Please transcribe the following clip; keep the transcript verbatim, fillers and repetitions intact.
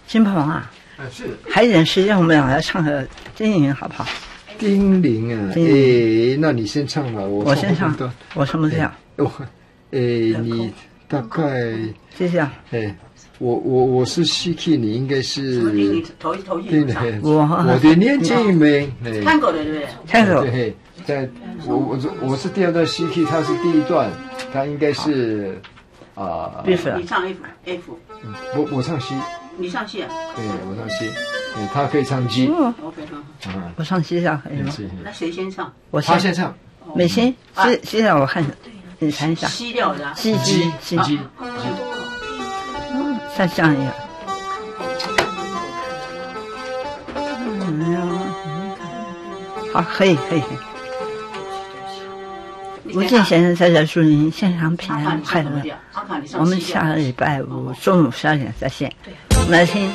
金鹏啊， 啊是。 还有点时间，我们俩来唱个金陵好不好？ 丁玲啊，诶，那你先唱吧，我我先唱，我什么调？ 我，诶，你大概就这样。 诶，我我我是 C key， 你应该是头一头一我我的年纪没看过的对不对？ 看过。 对，在我我我是第二段 C key， 他是第一段，他应该是啊。 你唱 F F， 我我唱 C。 你唱 C 啊？ 对，我唱 C， 对，他可以唱 G。 哦 OK 哈。 我唱 C 调可以吗？ 那谁先唱？ 我他先唱。 美心 C C 调我看着，你弹一下。 C 调的。 C G C G。 嗯，再像一个。好，可以可以。吴健先生在这祝您健康平安快乐。我们下个礼拜五中午十二点再见。我们来听